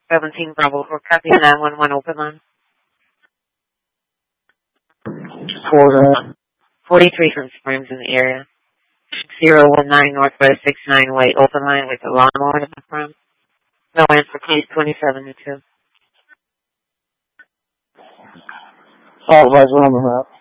17 Bravo for copy 911 open line. 43 from Springs in the area. 019 Northwest 69 Way open line with a lawnmower in the front. No answer, case 27 to 2. Advise number, map.